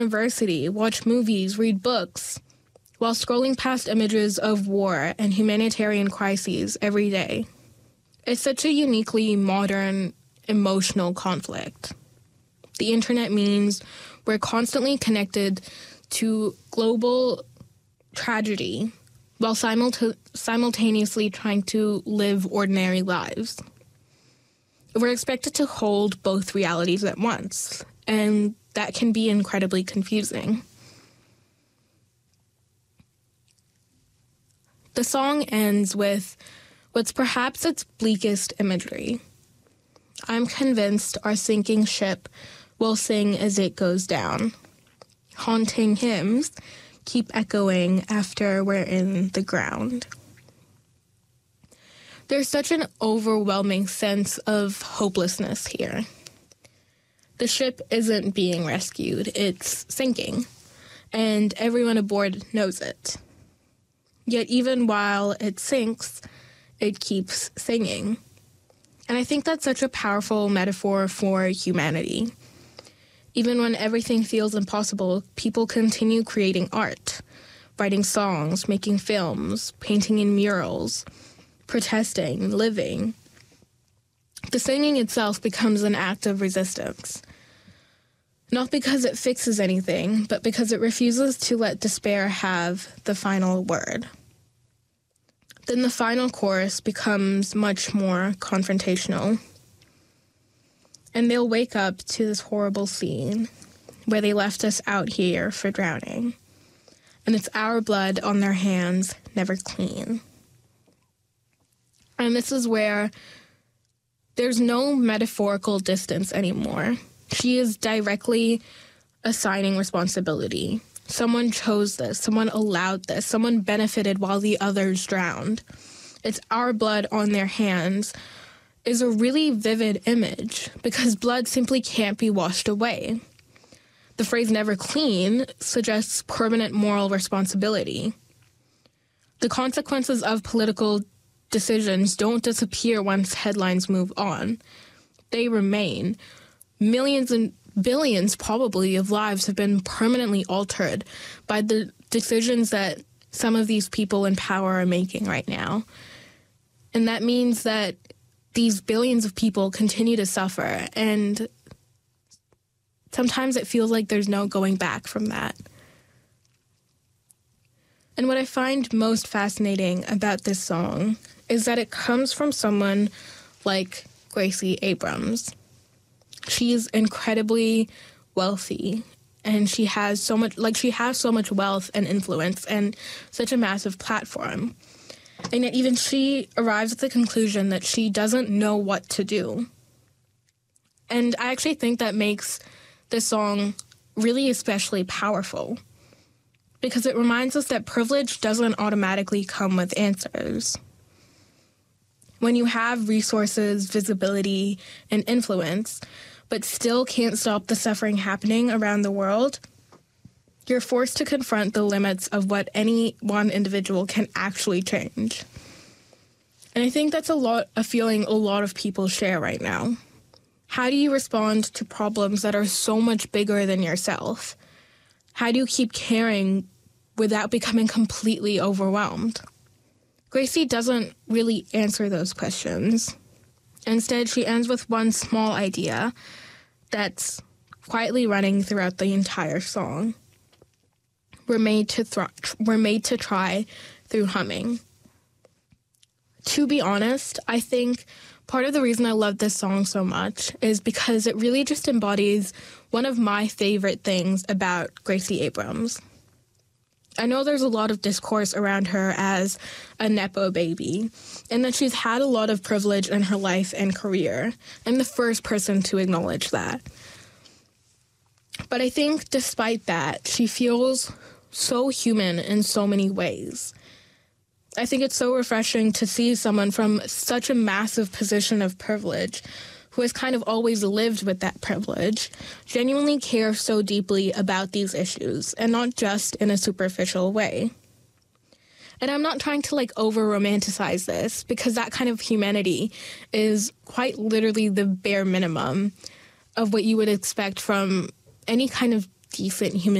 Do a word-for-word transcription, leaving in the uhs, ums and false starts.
university, watch movies, read books, while scrolling past images of war and humanitarian crises every day. It's such a uniquely modern, emotional conflict. The internet means we're constantly connected to global tragedy while simulta- simultaneously trying to live ordinary lives. We're expected to hold both realities at once, and that can be incredibly confusing. The song ends with what's perhaps its bleakest imagery. I'm convinced our sinking ship will sing as it goes down. Haunting hymns keep echoing after we're in the ground. There's such an overwhelming sense of hopelessness here. The ship isn't being rescued, it's sinking, and everyone aboard knows it. Yet even while it sinks, it keeps singing. And I think that's such a powerful metaphor for humanity. Even when everything feels impossible, people continue creating art, writing songs, making films, painting in murals, protesting, living. The singing itself becomes an act of resistance. Not because it fixes anything, but because it refuses to let despair have the final word. Then the final chorus becomes much more confrontational. And they'll wake up to this horrible scene where they left us out here for drowning. And it's our blood on their hands, never clean. And this is where there's no metaphorical distance anymore. She is directly assigning responsibility. Someone chose this. Someone allowed this. Someone benefited while the others drowned. It's our blood on their hands is a really vivid image because blood simply can't be washed away. The phrase never clean suggests permanent moral responsibility. The consequences of political decisions don't disappear once headlines move on. They remain. Millions and billions, probably, of lives have been permanently altered by the decisions that some of these people in power are making right now. And that means that these billions of people continue to suffer, and sometimes it feels like there's no going back from that. And what I find most fascinating about this song is that it comes from someone like Gracie Abrams. She's incredibly wealthy, and she has so much, like she has so much wealth and influence and such a massive platform. And yet even she arrives at the conclusion that she doesn't know what to do. And I actually think that makes this song really especially powerful, because it reminds us that privilege doesn't automatically come with answers. When you have resources, visibility, and influence, but still can't stop the suffering happening around the world, you're forced to confront the limits of what any one individual can actually change. And I think that's a lot a feeling a lot of people share right now. How do you respond to problems that are so much bigger than yourself? How do you keep caring without becoming completely overwhelmed? Gracie doesn't really answer those questions. Instead, she ends with one small idea that's quietly running throughout the entire song. We're made to thr- we're made to try through humming. To be honest, I think part of the reason I love this song so much is because it really just embodies one of my favorite things about Gracie Abrams. I know there's a lot of discourse around her as a Nepo baby, and that she's had a lot of privilege in her life and career. I'm the first person to acknowledge that. But I think despite that, she feels so human in so many ways. I think it's so refreshing to see someone from such a massive position of privilege, who has kind of always lived with that privilege, genuinely care so deeply about these issues, and not just in a superficial way. And I'm not trying to, like, over-romanticize this, because that kind of humanity is quite literally the bare minimum of what you would expect from any kind of decent human